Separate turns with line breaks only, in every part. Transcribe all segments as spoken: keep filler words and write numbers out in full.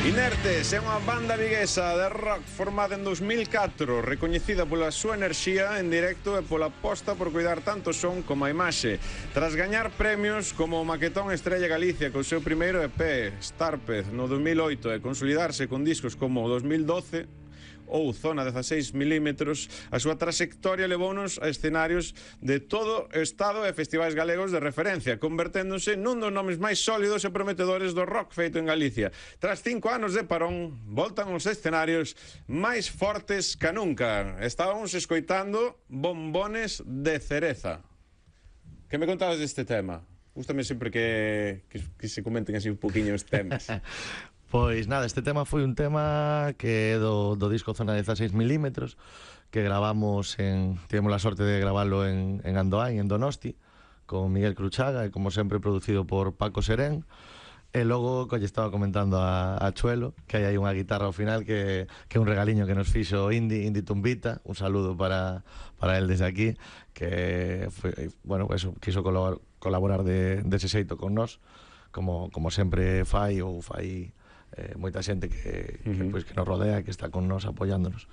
Inertes é unha banda viguesa de rock formada en dos mil catro, recoñecida pola súa enerxía en directo e pola aposta por cuidar tanto o son como a imaxe. Tras gañar premios como o Maquetón Estrella Galicia co seu primeiro E P, Starpez, no dos mil oito, e consolidarse con discos como o dos mil doce ou Zona dezaseis milímetros, a súa trayectoria levounos a escenarios de todo o estado e festivais galegos de referencia, converténdose nun dos nomes máis sólidos e prometedores do rock feito en Galicia. Tras cinco anos de parón, voltan os escenarios máis fortes ca nunca. Estábamos escoitando Bombones de Cereza. Que me contades deste tema? Gústame sempre que, que, que se comenten así un poquinho os temas.
Pois nada, este tema foi un tema que é do, do disco Zona dezaseis milímetros, que gravamos en, tivemos a sorte de gravarlo en, en Andoain, en Donosti, con Miguel Cruchaga, e como sempre producido por Paco Serén. E logo, colle, estaba comentando a, a Chuelo que hai aí unha guitarra ao final que, que é un regaliño que nos fixo Indy, Indy Tumbita. Un saludo para, para él desde aquí, que foi, bueno, eso, quiso colaborar, colaborar de, de ese xeito con nós, como, como sempre fai ou fai Eh, moita xente que, que, uh-huh. pois, que nos rodea, que está con nos apoiándonos.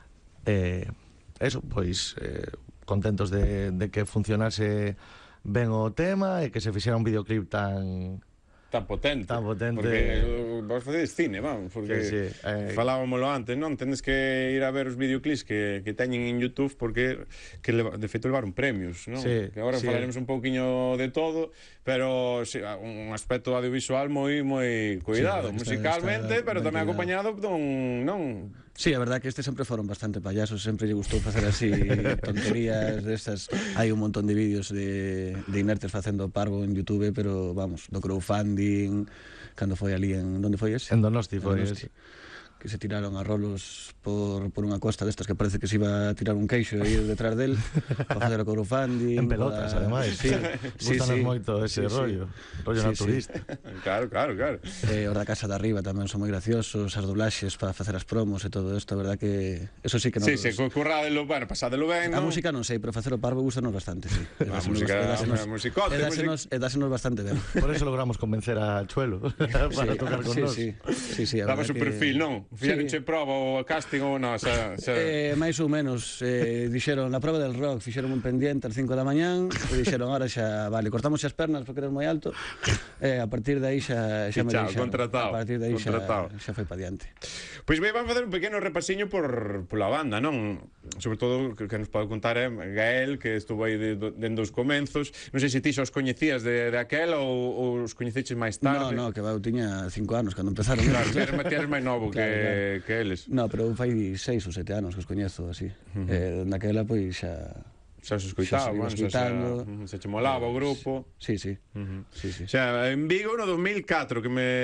Eh, eso, pois eh, contentos de, de que funcionase ben o tema e que se fixera un videoclip tan
tan potente,
tan potente.
Porque vos facedes cine, vamos, porque
sí, sí. Eh,
falábamoslo antes, non? Tendes que ir a ver os videoclips que, que teñen en YouTube, porque que leva, de feito levaron premios, non?
Sí,
que agora
sí.
falaremos un pouquiño de todo, pero sí, un aspecto audiovisual moi moi cuidado, sí, musicalmente, está, está pero tamén acompañado dun, non?
Sí, a verdad que este sempre foron bastante payasos, sempre lle gustou facer así tonterías destas. Hai un montón de vídeos de, de Inertes facendo parvo en YouTube, pero vamos, do crowdfunding, cando foi ali en... Onde foi ese?
En Donosti foi ese.
Que se tiraron a rolos por, por unha costa destas que parece que se iba a tirar un queixo e ir detrás del para facer o crowdfunding.
En pelotas, para... ademais. Sí, sí, sí, moito ese sí, rollo, sí. rollo sí, naturista.
Sí. Claro, claro, claro.
Eh, os da Casa de Arriba tamén son moi graciosos, as doblaxes para facer as promos e todo isto, a verdad que eso sí que non...
Sí, sí, curradelo, bueno, pasádelo ben,
non? A música non sei, pero facer o parvo gustanos bastante, sí.
A música, a musicote.
E dásenos bastante ben.
Por eso logramos convencer a Chuelo para
sí,
tocar con
sí,
nós.
Sí, sí, sí,
daba su perfil, non? Fixeronche sí. Prova ou casting ou non, xa, xa...
Eh, máis ou menos, eh, dixeron na prova del rock, fixeron un pendiente ás cinco da mañán e dixeron, ahora xa, vale, cortamos as pernas porque eres moi alto, e eh, a partir de aí xa, xa me deixaron.
Contratado,
a partir de aí xa,
contratado.
xa foi pa diante.
Pois ben, vamos facer un pequeno repasiño por pola banda, non? Sobre todo, que, que nos pode contar é Gael, que estuvo aí dende de, de os comenzos. Non sei se ti xa os coñecías de, de aquel ou, ou os coñeceches máis tarde.
No, no, que va, eu tiña cinco anos cando empezaron.
Claro, claro, eres máis novo que, claro, claro. que eles.
No, pero fai seis ou sete anos que os coñezo, así. Uh-huh. Eh, naquela, pois, xa...
Xa se escoitaba, xa se, xa, xa, se che molaba o grupo.
Sí, sí.
Uh-huh.
sí, sí.
Xa, en Vigo no dos mil catro, que me...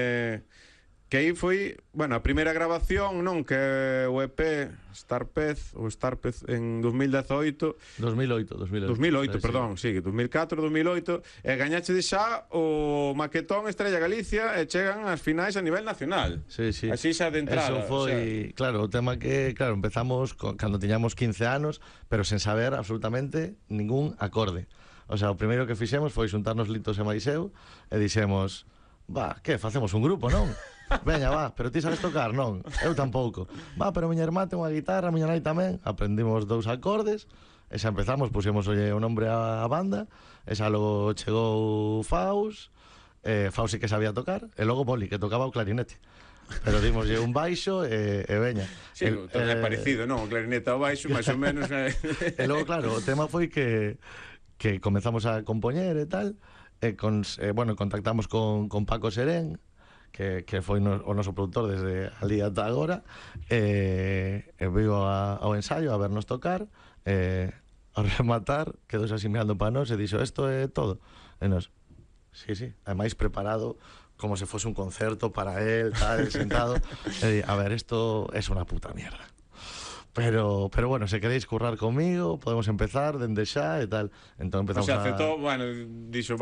Que aí foi, bueno, a primeira grabación, non? Que o E P Starpez, ou Starpez en dos mil dezoito.
dos mil oito, dos mil oito.
dos mil oito, sí, perdón, sí, dos mil catro, dos mil oito. E gañache de xa o Maquetón Estrella Galicia e chegan as finais a nivel nacional.
Sí, sí.
Así xa de entrada.
Eso foi, o sea... claro, o tema que, claro, empezamos con, cando tiñamos quince anos, pero sen saber absolutamente ningún acorde. O sea, o primeiro que fixemos foi xuntarnos Litos e máis eu e dixemos, va, que, facemos un grupo, non? Veña, va, pero ti sabes tocar, non? Eu tampouco. Va, pero miña irmá ten unha guitarra, miña nai tamén. Aprendimos dous acordes e xa empezamos, puxemos olle o nombre á banda. E xa logo chegou Faus, eh, Faus sí que sabía tocar, e logo Poli, que tocaba o clarinete. Pero dimoslle un baixo e, e veña.
Sí, el, todo é eh, parecido, non? O clarinete ao baixo, máis ou menos. Eh.
E logo, claro, o tema foi que, que comezamos a compoñer e tal, e con, eh, bueno, contactamos con, con Paco Serén, que, que foi no, o noso produtor desde ali ata agora, e, e vivo a, ao ensaio a vernos tocar, e ao rematar quedou así mirando para nós e dixo, isto é todo. E nos, sí, sí, ademais preparado como se fose un concerto para él, tal, sentado, e di, a ver, isto é unha puta mierda. Pero, pero bueno, se queréis currar comigo, podemos empezar dende xa e tal. Entón empezamos
o sea,
a...
aceptou, bueno, dixo,